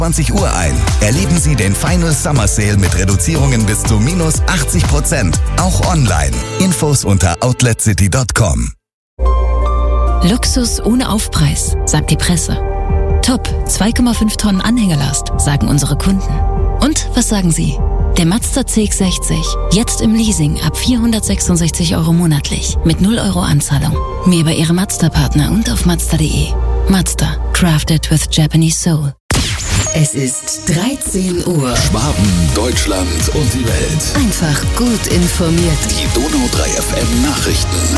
20 Uhr ein. Erleben Sie den Final Summer Sale mit Reduzierungen bis zu minus 80%. Auch online. Infos unter outletcity.com. Luxus ohne Aufpreis, sagt die Presse. Top, 2,5 Tonnen Anhängelast, sagen unsere Kunden. Und was sagen Sie? Der Mazda CX-60, jetzt im Leasing ab 466 € monatlich, mit 0 € Anzahlung. Mehr bei Ihrem Mazda-Partner und auf Mazda.de. Mazda, crafted with Japanese soul. Es ist 13 Uhr. Schwaben, Deutschland und die Welt. Einfach gut informiert. Die Donau 3 FM Nachrichten.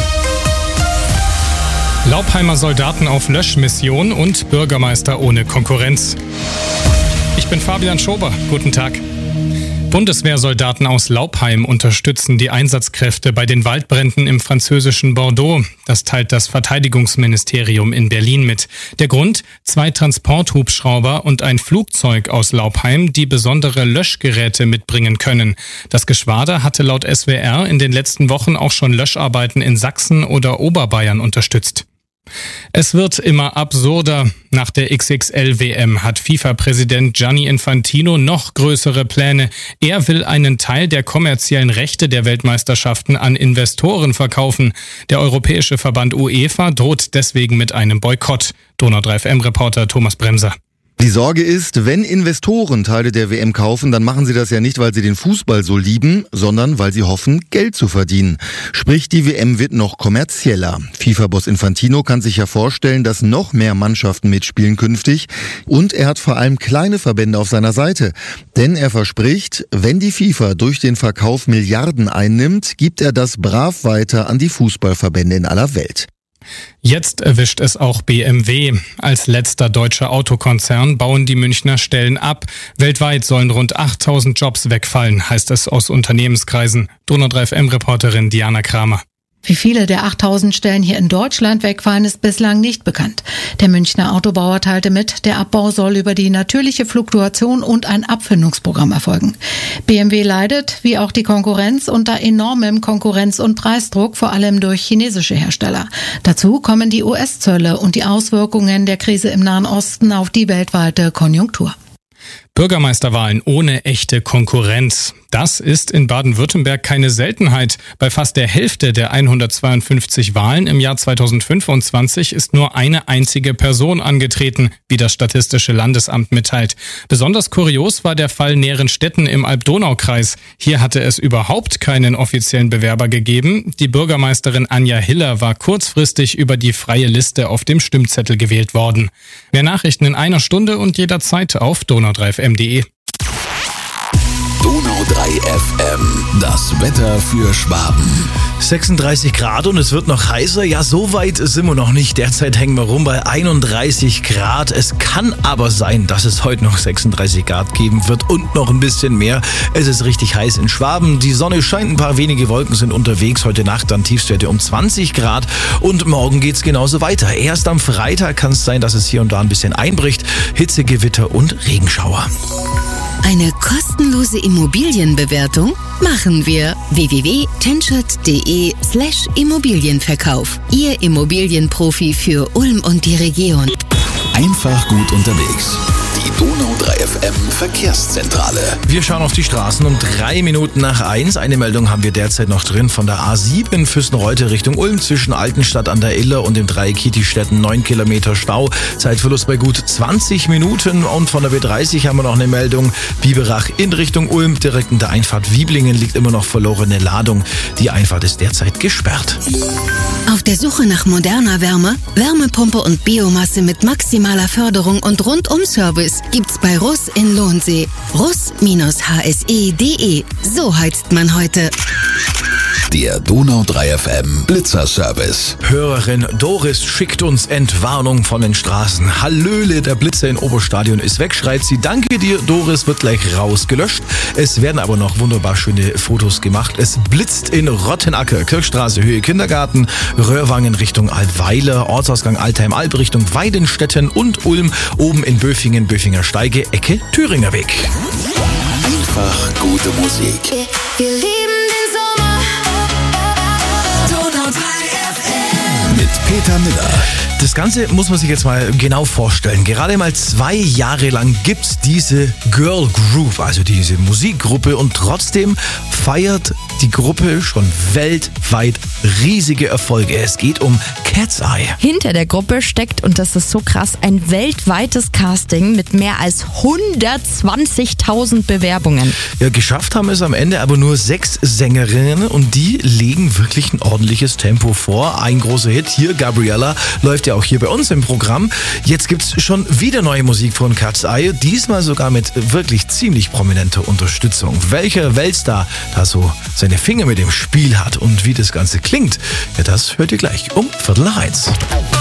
Laupheimer Soldaten auf Löschmission und Bürgermeister ohne Konkurrenz. Ich bin Fabian Schober. Guten Tag. Bundeswehrsoldaten aus Laupheim unterstützen die Einsatzkräfte bei den Waldbränden im französischen Bordeaux. Das teilt das Verteidigungsministerium in Berlin mit. Der Grund? 2 Transporthubschrauber und ein Flugzeug aus Laupheim, die besondere Löschgeräte mitbringen können. Das Geschwader hatte laut SWR in den letzten Wochen auch schon Löscharbeiten in Sachsen oder Oberbayern unterstützt. Es wird immer absurder. Nach der XXL-WM hat FIFA-Präsident Gianni Infantino noch größere Pläne. Er will einen Teil der kommerziellen Rechte der Weltmeisterschaften an Investoren verkaufen. Der europäische Verband UEFA droht deswegen mit einem Boykott. Donau 3 FM-Reporter Thomas Bremser. Die Sorge ist, wenn Investoren Teile der WM kaufen, dann machen sie das ja nicht, weil sie den Fußball so lieben, sondern weil sie hoffen, Geld zu verdienen. Sprich, die WM wird noch kommerzieller. FIFA-Boss Infantino kann sich ja vorstellen, dass noch mehr Mannschaften mitspielen künftig. Und er hat vor allem kleine Verbände auf seiner Seite. Denn er verspricht, wenn die FIFA durch den Verkauf Milliarden einnimmt, gibt er das brav weiter an die Fußballverbände in aller Welt. Jetzt erwischt es auch BMW. Als letzter deutscher Autokonzern bauen die Münchner Stellen ab. Weltweit sollen rund 8000 Jobs wegfallen, heißt es aus Unternehmenskreisen. Donau 3 FM-Reporterin Diana Kramer. Wie viele der 8000 Stellen hier in Deutschland wegfallen, ist bislang nicht bekannt. Der Münchner Autobauer teilte mit, der Abbau soll über die natürliche Fluktuation und ein Abfindungsprogramm erfolgen. BMW leidet, wie auch die Konkurrenz, unter enormem Konkurrenz- und Preisdruck, vor allem durch chinesische Hersteller. Dazu kommen die US-Zölle und die Auswirkungen der Krise im Nahen Osten auf die weltweite Konjunktur. Bürgermeisterwahlen ohne echte Konkurrenz. Das ist in Baden-Württemberg keine Seltenheit. Bei fast der Hälfte der 152 Wahlen im Jahr 2025 ist nur eine einzige Person angetreten, wie das Statistische Landesamt mitteilt. Besonders kurios war der Fall Nährenstetten im Alb-Donau-Kreis. Hier hatte es überhaupt keinen offiziellen Bewerber gegeben. Die Bürgermeisterin Anja Hiller war kurzfristig über die freie Liste auf dem Stimmzettel gewählt worden. Mehr Nachrichten in einer Stunde und jederzeit auf donau3fm.de. Donau 3 FM, das Wetter für Schwaben. 36 Grad und es wird noch heißer. Ja, so weit sind wir noch nicht. Derzeit hängen wir rum bei 31 Grad. Es kann aber sein, dass es heute noch 36 Grad geben wird und noch ein bisschen mehr. Es ist richtig heiß in Schwaben. Die Sonne scheint, ein paar wenige Wolken sind unterwegs. Heute Nacht dann Tiefstwerte um 20 Grad und morgen geht's genauso weiter. Erst am Freitag kann es sein, dass es hier und da ein bisschen einbricht. Hitze, Gewitter und Regenschauer. Eine kostenlose Immobilienbewertung machen wir. www.tenschert.de/Immobilienverkauf. Ihr Immobilienprofi für Ulm und die Region. Einfach gut unterwegs. Die Donau 3 FM Verkehrszentrale. Wir schauen auf die Straßen um 3 Minuten nach 1. Eine Meldung haben wir derzeit noch drin von der A7 Füssen-Reute Richtung Ulm zwischen Altenstadt an der Iller und dem Dreieck Kietistetten 9 Kilometer Stau. Zeitverlust bei gut 20 Minuten. Und von der B30 haben wir noch eine Meldung. Biberach in Richtung Ulm, direkt in der Einfahrt Wieblingen liegt immer noch verlorene Ladung. Die Einfahrt ist derzeit gesperrt. Auf der Suche nach moderner Wärme, Wärmepumpe und Biomasse mit maximaler Förderung und Rundum-Service gibt's bei Russ in Lohnsee. russ-hse.de. So heizt man heute. Der Donau 3 FM Blitzerservice. Hörerin Doris schickt uns Entwarnung von den Straßen. Hallöle, der Blitzer in Oberstadion ist weg, schreit sie. Danke dir, Doris, wird gleich rausgelöscht. Es werden aber noch wunderbar schöne Fotos gemacht. Es blitzt in Rottenacker, Kirchstraße, Höhe Kindergarten, Röhrwangen Richtung Altweiler, Ortsausgang Altheim-Alb Richtung Weidenstetten und Ulm, oben in Böfingen, Böfinger Steige, Ecke Thüringer Weg. Einfach gute Musik. Wir lieben den Sommer. Donau 3 FM. Mit Peter Miller. Das Das Ganze muss man sich jetzt mal genau vorstellen. Gerade mal 2 Jahre lang gibt's diese Girl Group, also diese Musikgruppe, und trotzdem feiert die Gruppe schon weltweit riesige Erfolge. Es geht um Cat's Eye. Hinter der Gruppe steckt, und das ist so krass, ein weltweites Casting mit mehr als 120.000 Bewerbungen. Ja, geschafft haben es am Ende aber nur 6 Sängerinnen, und die legen wirklich ein ordentliches Tempo vor. Ein großer Hit hier, Gabriella, läuft ja auch hier bei uns im Programm. Jetzt gibt's schon wieder neue Musik von Cat's Eye, diesmal sogar mit wirklich ziemlich prominenter Unterstützung. Welcher Weltstar da so seine Finger mit dem Spiel hat und wie das Ganze klingt, ja, das hört ihr gleich um 12:45.